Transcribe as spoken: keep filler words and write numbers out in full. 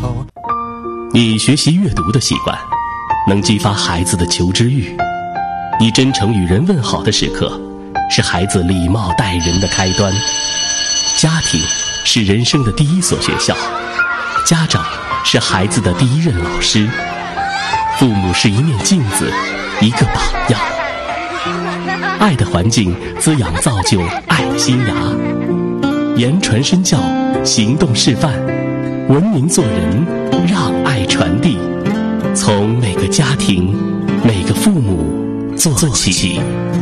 你学习阅读的习惯，能激发孩子的求知欲；你真诚与人问好的时刻，是孩子礼貌待人的开端。家庭是人生的第一所学校，家长是孩子的第一任老师，父母是一面镜子，一个榜样。爱的环境滋养造就爱的新芽，言传身教，行动示范，文明做人，让爱传递，从每个家庭每个父母做起。